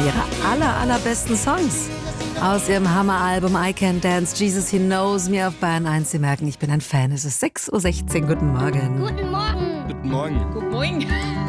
ihrer allerbesten Songs. Aus ihrem Hammeralbum I Can Dance, Jesus He Knows Me auf Bayern 1. Sie merken, ich bin ein Fan. Es ist 6:16 Uhr. Guten Morgen. Guten Morgen. Guten Morgen. Guten Morgen.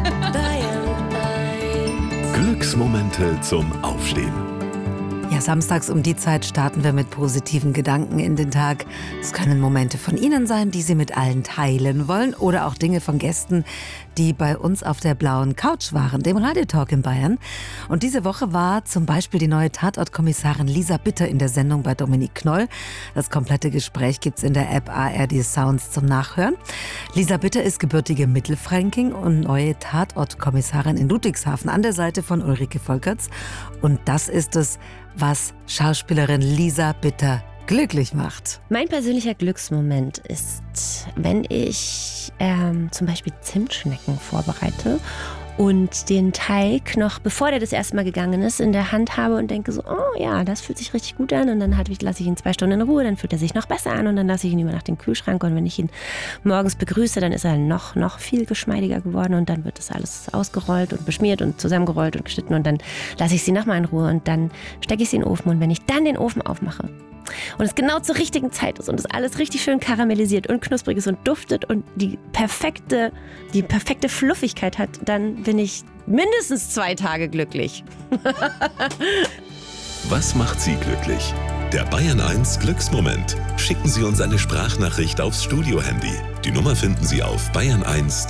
Glücksmomente zum Aufstehen. Ja, samstags um die Zeit starten wir mit positiven Gedanken in den Tag. Es können Momente von Ihnen sein, die Sie mit allen teilen wollen, oder auch Dinge von Gästen, die bei uns auf der blauen Couch waren, dem Radiotalk in Bayern. Und diese Woche war zum Beispiel die neue Tatortkommissarin Lisa Bitter in der Sendung bei Dominique Knoll. Das komplette Gespräch gibt's in der App ARD Sounds zum Nachhören. Lisa Bitter ist gebürtige Mittelfränkin und neue Tatortkommissarin in Ludwigshafen an der Seite von Ulrike Volkerts. Und das ist es, was Schauspielerin Lisa Bitter glücklich macht. Mein persönlicher Glücksmoment ist, wenn ich zum Beispiel Zimtschnecken vorbereite und den Teig noch, bevor der das erste Mal gegangen ist, in der Hand habe und denke so, oh ja, das fühlt sich richtig gut an, und dann lasse ich ihn 2 Stunden in Ruhe, dann fühlt er sich noch besser an und dann lasse ich ihn über Nacht in den Kühlschrank, und wenn ich ihn morgens begrüße, dann ist er noch viel geschmeidiger geworden, und dann wird das alles ausgerollt und beschmiert und zusammengerollt und geschnitten, und dann lasse ich sie nochmal in Ruhe und dann stecke ich sie in den Ofen, und wenn ich dann den Ofen aufmache und es genau zur richtigen Zeit ist und es alles richtig schön karamellisiert und knusprig ist und duftet und die perfekte Fluffigkeit hat, dann bin ich mindestens 2 Tage glücklich. Was macht Sie glücklich? Der Bayern 1 Glücksmoment. Schicken Sie uns eine Sprachnachricht aufs Studio-Handy. Die Nummer finden Sie auf bayern1.de.